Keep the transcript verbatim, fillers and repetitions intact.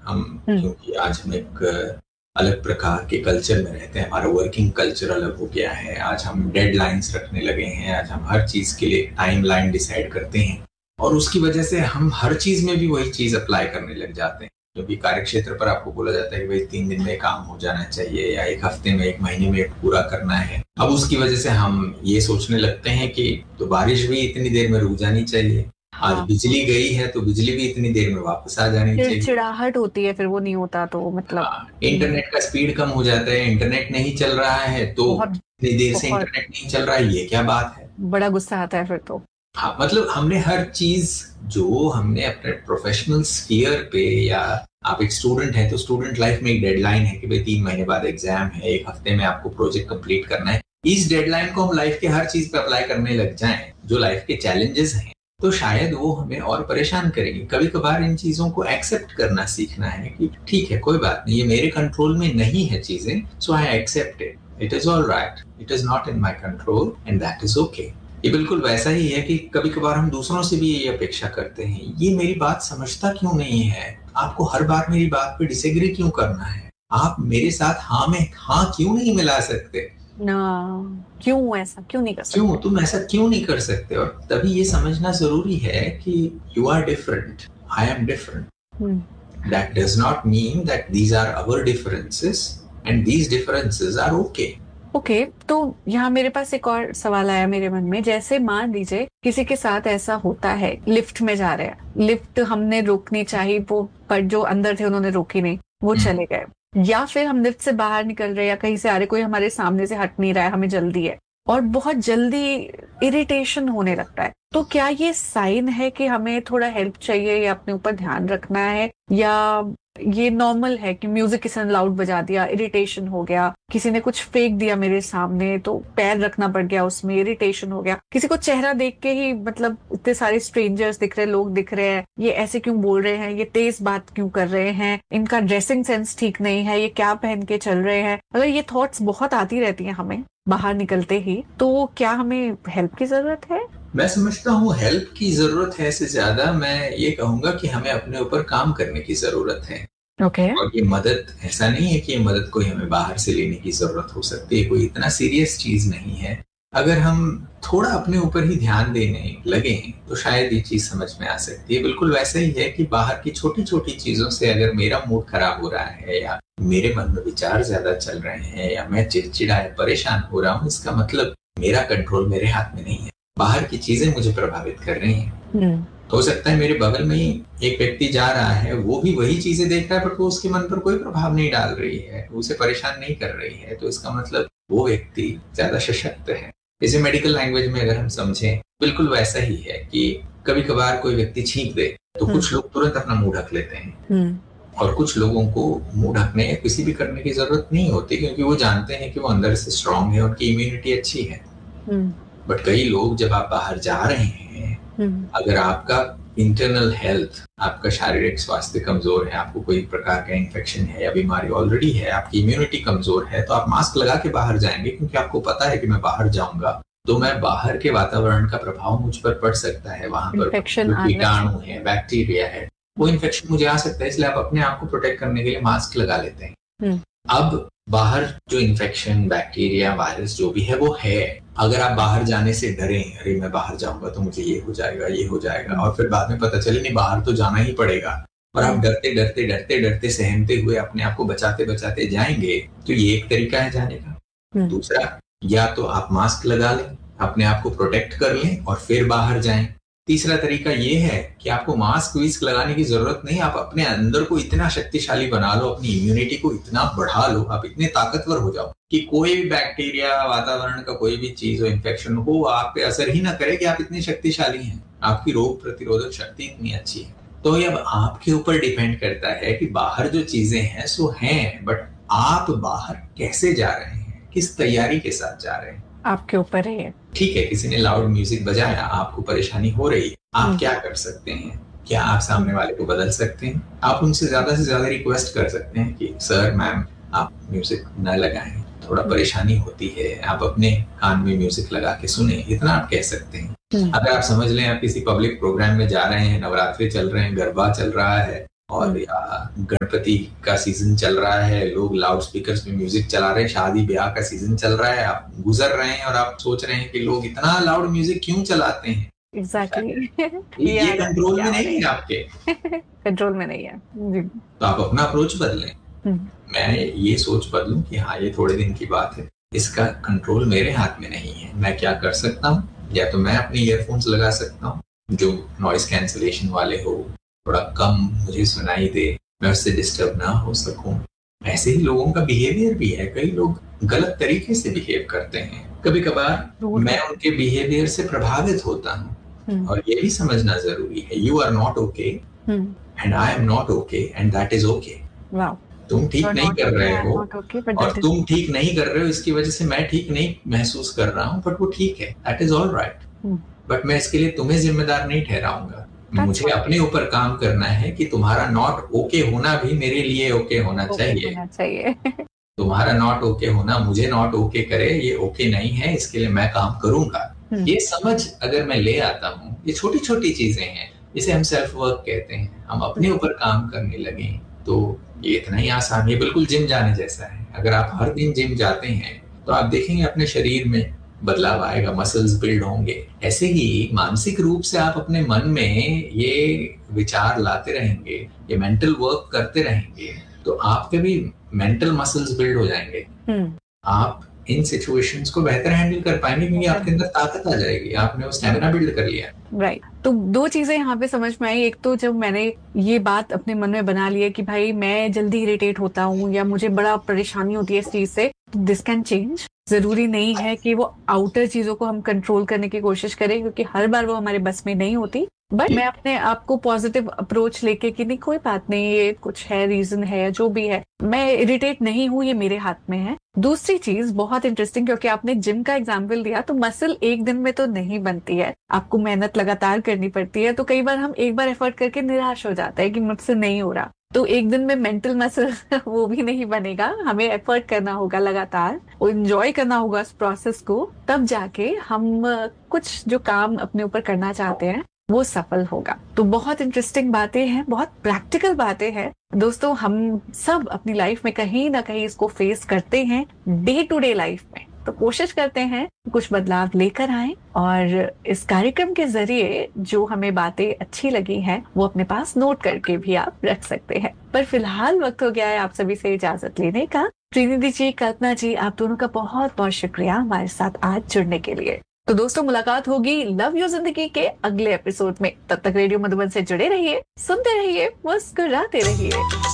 हम हम्म क्योंकि आज हम एक अलग प्रकार के कल्चर में रहते हैं, हमारा वर्किंग कल्चर अलग हो गया है। आज हम डेडलाइंस रखने लगे हैं, आज हम हर चीज के लिए टाइम लाइन डिसाइड करते हैं और उसकी वजह से हम हर चीज में भी वही चीज अप्लाई करने लग जाते हैं। क्योंकि कार्य क्षेत्र पर आपको बोला जाता है कि भाई तीन दिन में काम हो जाना चाहिए या एक हफ्ते में, एक महीने में पूरा करना है। अब उसकी वजह से हम ये सोचने लगते हैं कि तो बारिश भी इतनी देर में रुक जानी चाहिए, आज हाँ, बिजली गई है तो बिजली भी इतनी देर में वापस आ जानी चाहिए। चिड़चिड़ाहट होती है, फिर वो नहीं होता तो मतलब हाँ, इंटरनेट का स्पीड कम हो जाता है, इंटरनेट नहीं चल रहा है तो बहुत इतनी देर से बहुत इंटरनेट नहीं चल रहा है, ये क्या बात है। बड़ा गुस्सा आता है फिर तो। हाँ, मतलब हमने हर चीज जो हमने अपने प्रोफेशनल स्फीयर पे, या आप एक स्टूडेंट हैं तो स्टूडेंट लाइफ में एक डेडलाइन है कि भाई तीन महीने बाद एग्जाम है, एक हफ्ते में आपको प्रोजेक्ट कंप्लीट करना है। इस डेडलाइन को हम लाइफ के हर चीज पे अप्लाई करने लग जाएं जो लाइफ के चैलेंजेस हैं, तो शायद वो हमें और परेशान करेंगे। कभी कभार इन चीजों को एक्सेप्ट करना सीखना है कि ठीक है, कोई बात नहीं, ये मेरे कंट्रोल में नहीं है चीजें, सो I accept it, it is all right, it is not in my control and that is okay. ये बिल्कुल वैसा ही है कि कभी कभार हम दूसरों से भी ये अपेक्षा करते हैं, ये मेरी बात समझता क्यों नहीं है, आपको हर बार मेरी बात पे डिसएग्री क्यों करना है, आप मेरे साथ हाँ में हाँ क्यों नहीं मिला सकते, ना, क्यों ऐसा क्यों नहीं कर क्यों सकते? तुम ऐसा क्यों नहीं कर सकते। और तभी ये समझना जरूरी है कि you are different, I am different, hmm that does not mean that these are our differences and these differences are okay. Okay, तो यहाँ मेरे पास एक और सवाल आया मेरे मन में। जैसे मान लीजिए किसी के साथ ऐसा होता है, लिफ्ट में जा रहे हैं, लिफ्ट हमने रोकनी चाहिए वो, पर जो अंदर थे उन्होंने रोकी नहीं, वो चले गए। या फिर हम लिफ्ट से बाहर निकल रहे हैं या कहीं से आ रहे, कोई हमारे सामने से हट नहीं रहा है, हमें जल्दी है और बहुत जल्दी इरिटेशन होने लगता है, तो क्या ये साइन है कि हमें थोड़ा हेल्प चाहिए या अपने ऊपर ध्यान रखना है, या ये नॉर्मल है कि म्यूजिक किसी ने लाउड बजा दिया, इरिटेशन हो गया, किसी ने कुछ फेंक दिया मेरे सामने तो पैर रखना पड़ गया उसमें, इरिटेशन हो गया, किसी को चेहरा देख के ही, मतलब इतने सारे स्ट्रेंजर्स दिख रहे हैं, लोग दिख रहे हैं, ये ऐसे क्यों बोल रहे हैं, ये तेज बात क्यों कर रहे हैं, इनका ड्रेसिंग सेंस ठीक नहीं है, ये क्या पहन के चल रहे हैं, अगर ये थॉट्स बहुत आती रहती हैं हमें बाहर निकलते ही, तो क्या हमें हेल्प की जरूरत है? मैं समझता हूँ हेल्प की जरूरत है से ज्यादा मैं ये कहूंगा कि हमें अपने ऊपर काम करने की जरूरत है। Okay okay. और ये मदद ऐसा नहीं है कि ये मदद कोई हमें बाहर से लेने की जरूरत हो सकती है, कोई इतना सीरियस चीज नहीं है। अगर हम थोड़ा अपने ऊपर ही ध्यान देने लगे तो शायद ये चीज समझ में आ सकती है। बिल्कुल वैसा ही है कि बाहर की छोटी छोटी चीजों से अगर मेरा मूड खराब हो रहा है या मेरे मन में विचार ज्यादा चल रहे हैं या मैं चिड़चिड़ा या परेशान हो रहा हूँ, इसका मतलब मेरा कंट्रोल मेरे हाथ में नहीं है, बाहर की चीजें मुझे प्रभावित कर रही हैं। हो सकता है मेरे बगल में ही एक व्यक्ति जा रहा है, वो भी वही चीजें देख रहा है, पर वो उसके मन पर कोई प्रभाव नहीं डाल रही है, उसे परेशान नहीं कर रही है, तो इसका मतलब वो व्यक्ति ज्यादा सशक्त है। इसे मेडिकल लैंग्वेज में अगर हम समझें, बिल्कुल वैसा ही है कि कभी कभार कोई व्यक्ति छींक दे तो कुछ लोग तुरंत अपना मुंह ढक लेते हैं और कुछ लोगों को मुंह ढकने या किसी भी करने की जरूरत नहीं होती, क्योंकि वो जानते हैं कि वो अंदर से स्ट्रांग है, उनकी इम्यूनिटी अच्छी है। बट कई लोग जब आप बाहर जा रहे हैं, अगर आपका इंटरनल हेल्थ, आपका शारीरिक स्वास्थ्य कमजोर है, आपको कोई प्रकार का इन्फेक्शन है या बीमारी ऑलरेडी है, आपकी इम्यूनिटी कमजोर है, तो आप मास्क लगा के बाहर जाएंगे, क्योंकि आपको पता है कि मैं बाहर जाऊंगा तो मैं बाहर के वातावरण का प्रभाव मुझ पर पड़ सकता है, वहां पर कीटाणु है, बैक्टीरिया है, वो इन्फेक्शन मुझे आ सकता है, इसलिए आप अपने आप को प्रोटेक्ट करने के लिए मास्क लगा लेते हैं। अब बाहर जो इन्फेक्शन, बैक्टीरिया, वायरस जो भी है वो है, अगर आप बाहर जाने से डरें, अरे मैं बाहर जाऊंगा तो मुझे ये हो जाएगा, ये हो जाएगा, और फिर बाद में पता चले नहीं बाहर तो जाना ही पड़ेगा, और आप डरते डरते डरते डरते सहमते हुए अपने आप को बचाते बचाते जाएंगे, तो ये एक तरीका है जाने का। दूसरा, या तो आप मास्क लगा लें, अपने आप को प्रोटेक्ट कर लें और फिर बाहर जाएं। तीसरा तरीका ये है कि आपको मास्क विस्क लगाने की जरूरत नहीं, आप अपने अंदर को इतना शक्तिशाली बना लो, अपनी इम्यूनिटी को इतना बढ़ा लो, आप इतने ताकतवर हो जाओ कि कोई भी बैक्टीरिया, वातावरण का कोई भी चीज हो, इन्फेक्शन हो, आप पे असर ही ना करे, कि आप इतने शक्तिशाली हैं, आपकी रोग प्रतिरोधक शक्ति इतनी अच्छी है। तो ये अब आपके ऊपर डिपेंड करता है कि बाहर जो चीजें हैं सो हैं, बट आप बाहर कैसे जा रहे हैं, किस तैयारी के साथ जा रहे हैं, आपके ऊपर है। ठीक है, किसी ने लाउड म्यूजिक बजाया, आपको परेशानी हो रही है, आप क्या कर सकते हैं? क्या आप सामने वाले को बदल सकते हैं? आप उनसे ज्यादा से ज्यादा रिक्वेस्ट कर सकते हैं कि सर, मैम, आप म्यूजिक न लगाएं, थोड़ा परेशानी होती है, आप अपने कान में म्यूजिक लगा के सुने, इतना आप कह सकते हैं। अगर आप समझ लें आप किसी पब्लिक प्रोग्राम में जा रहे हैं, नवरात्रि चल रहे हैं, गरबा चल रहा है, और या गणपति का सीजन चल रहा है, लोग लाउड स्पीकर्स में म्यूजिक चला रहे हैं, शादी ब्याह का सीजन चल रहा है, आप गुजर रहे हैं और आप सोच रहे हैं कि लोग इतना लाउड म्यूजिक क्यों चलाते हैं। एग्जैक्टली ये, ये कंट्रोल में नहीं है आपके, कंट्रोल में नहीं है जी। तो आप अपना अप्रोच बदलें। मैं ये सोच बदलूं कि हाँ ये थोड़े दिन की बात है, इसका कंट्रोल मेरे हाथ में नहीं है। मैं क्या कर सकता हूँ, या तो मैं अपने ईयरफोन्स लगा सकता हूँ जो नॉइस कैंसलेशन वाले हो, थोड़ा कम मुझे सुनाई दे, मैं उससे डिस्टर्ब ना हो सकूं। ऐसे ही लोगों का बिहेवियर भी है, कई लोग गलत तरीके से बिहेव करते हैं, कभी कभार मैं उनके बिहेवियर से प्रभावित होता हूँ, और ये भी समझना जरूरी है, you are not okay and I am not okay and that is okay. तुम ठीक नहीं कर रहे हो और तुम ठीक नहीं कर रहे हो, इसकी वजह से मैं ठीक नहीं महसूस कर रहा हूँ, बट वो ठीक है, that is all right. But मैं इसके लिए तुम्हें जिम्मेदार नहीं ठहराऊंगा। मुझे अपने ऊपर काम करना है कि तुम्हारा नॉट ओके होना भी मेरे लिए ओके होना चाहिए। तुम्हारा नॉट ओके होना मुझे नॉट ओके करे, ये ओके नहीं है, इसके लिए मैं काम करूंगा। ये समझ अगर मैं ले आता हूँ, ये छोटी छोटी चीजें हैं, जिसे हम सेल्फ वर्क कहते हैं, हम अपने ऊपर काम करने लगे तो ये इतना ही आसान है, बिल्कुल जिम जाने जैसा है। अगर आप हर दिन जिम जाते हैं तो आप देखेंगे अपने शरीर में बदलाव आएगा, मसल्स बिल्ड होंगे। ऐसे ही मानसिक रूप से आप अपने मन में ये विचार लाते रहेंगे, ये मेंटल वर्क करते रहेंगे, तो आपके भी मेंटल मसल्स बिल्ड हो जाएंगे। आप इन सिचुएशंस को बेहतर हैंडल कर पाएंगे, क्योंकि आपके अंदर ताकत आ जाएगी, आपने वो स्टैमिना बिल्ड कर लिया। Right right. तो दो चीजें यहाँ पे समझ में आई। एक तो जब मैंने ये बात अपने मन में बना ली है कि भाई मैं जल्दी इरिटेट होता हूँ या मुझे बड़ा परेशानी होती है इस चीज से, दिस कैन चेंज। जरूरी नहीं है कि वो आउटर चीजों को हम कंट्रोल करने की कोशिश करें, क्योंकि हर बार वो हमारे बस में नहीं होती। बट मैं अपने आप को पॉजिटिव अप्रोच लेके कि नहीं कोई बात नहीं, ये कुछ है, रीजन है, जो भी है, मैं इरिटेट नहीं हूँ, ये मेरे हाथ में है। दूसरी चीज बहुत इंटरेस्टिंग, क्योंकि आपने जिम का एग्जाम्पल दिया, तो मसल एक दिन में तो नहीं बनती है, आपको मेहनत लगातार करनी पड़ती है। तो कई बार हम एक बार एफर्ट करके निराश हो जाता है कि मुझसे नहीं हो रहा, तो एक दिन में मेंटल मसल वो भी नहीं बनेगा, हमें एफर्ट करना होगा लगातार, एंजॉय करना होगा उस प्रोसेस को, तब जाके हम कुछ जो काम अपने ऊपर करना चाहते हैं वो सफल होगा। तो बहुत इंटरेस्टिंग बातें हैं, बहुत प्रैक्टिकल बातें हैं दोस्तों। हम सब अपनी लाइफ में कहीं ना कहीं इसको फेस करते हैं डे टू डे लाइफ में, तो कोशिश करते हैं कुछ बदलाव लेकर आए, और इस कार्यक्रम के जरिए जो हमें बातें अच्छी लगी हैं वो अपने पास नोट करके भी आप रख सकते हैं। पर फिलहाल वक्त हो गया है आप सभी से इजाजत लेने का। श्रीनिधि जी, कल्पना जी, आप दोनों का बहुत बहुत शुक्रिया हमारे साथ आज जुड़ने के लिए। तो दोस्तों, मुलाकात होगी लव यू जिंदगी के अगले एपिसोड में। तब तक रेडियो मधुबन से जुड़े रहिए, सुनते रहिए, मुस्कुराते रहिए।